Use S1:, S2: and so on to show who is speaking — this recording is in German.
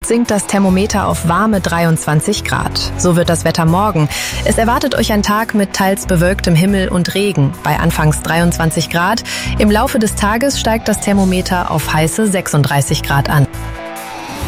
S1: sinkt das Thermometer auf warme 23 Grad. So wird das Wetter morgen. Es erwartet euch ein Tag mit teils bewölktem Himmel und Regen bei anfangs 23 Grad. Im Laufe des Tages steigt das Thermometer auf heiße 36 Grad an.